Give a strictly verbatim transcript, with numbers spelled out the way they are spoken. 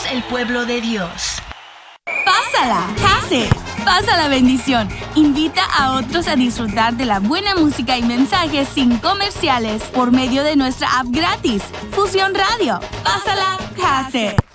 el pueblo de Dios. Pásala, Case. Pasa la bendición. Invita a otros a disfrutar de la buena música y mensajes sin comerciales por medio de nuestra app gratis, Fusión Radio. Pásala, Case.